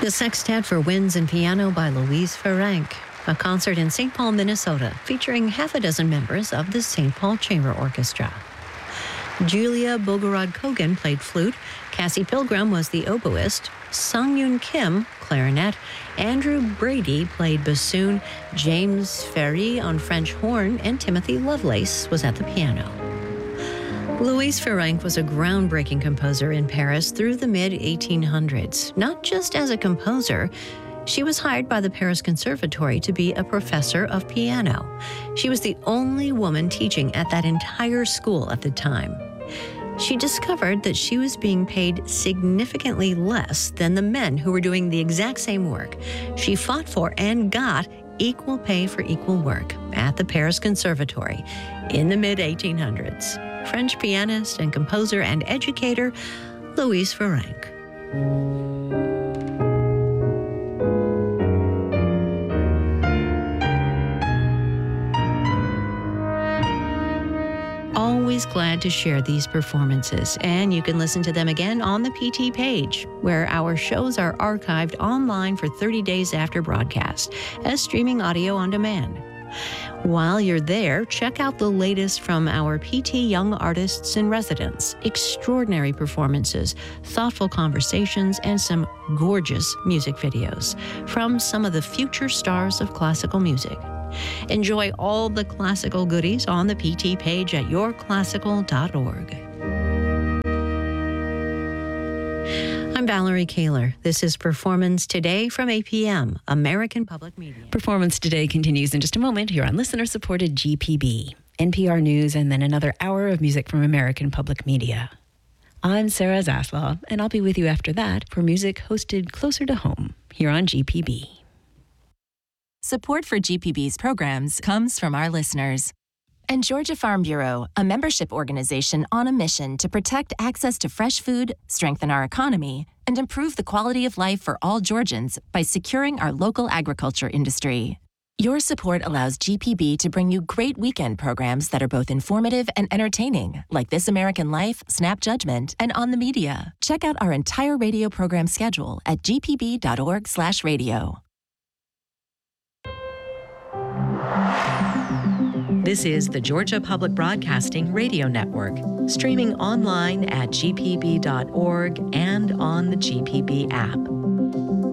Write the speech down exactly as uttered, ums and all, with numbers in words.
The Sextet for Winds and Piano by Louise Ferenc, a concert in Saint Paul, Minnesota, featuring half a dozen members of the Saint Paul Chamber Orchestra. Julia Bogorod-Kogan played flute, Cassie Pilgrim was the oboist, Sung-Yoon Kim, clarinet, Andrew Brady played bassoon, James Ferry on French horn, and Timothy Lovelace was at the piano. Louise Ferenc was a groundbreaking composer in Paris through the mid eighteen hundreds. Not just as a composer, she was hired by the Paris Conservatory to be a professor of piano. She was the only woman teaching at that entire school at the time. She discovered that she was being paid significantly less than the men who were doing the exact same work. She fought for and got equal pay for equal work at the Paris Conservatory in the mid eighteen hundreds. French pianist and composer and educator, Louise Ferenc. Always glad to share these performances, and you can listen to them again on the P T page, where our shows are archived online for thirty days after broadcast as streaming audio on demand. While you're there, check out the latest from our P T Young Artists in Residence. Extraordinary performances, thoughtful conversations, and some gorgeous music videos from some of the future stars of classical music. Enjoy all the classical goodies on the P T page at your classical dot org. I'm Valerie Kaler. This is Performance Today from A P M, American Public Media. Performance Today continues in just a moment here on listener-supported G P B, N P R News, and then another hour of music from American Public Media. I'm Sarah Zaslav, and I'll be with you after that for music hosted closer to home here on G P B. Support for G P B's programs comes from our listeners. And Georgia Farm Bureau, a membership organization on a mission to protect access to fresh food, strengthen our economy, and improve the quality of life for all Georgians by securing our local agriculture industry. Your support allows G P B to bring you great weekend programs that are both informative and entertaining, like This American Life, Snap Judgment, and On the Media. Check out our entire radio program schedule at g p b dot org slash radio. This is the Georgia Public Broadcasting Radio Network, streaming online at g p b dot org and on the G P B app.